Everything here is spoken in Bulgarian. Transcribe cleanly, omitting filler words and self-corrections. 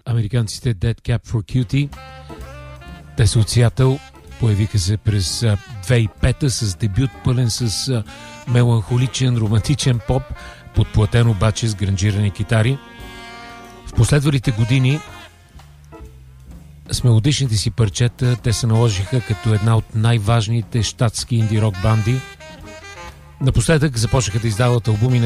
американците Dead Cap for Cutie. Те са от Сиатъл, появиха се през 2005 с дебют пълен с меланхоличен, романтичен поп, подплатен обаче с гранжирани китари. В последвалите години с мелодичните си парчета те се наложиха като една от най-важните щатски инди-рок банди. Напоследък започнаха да издават албуми на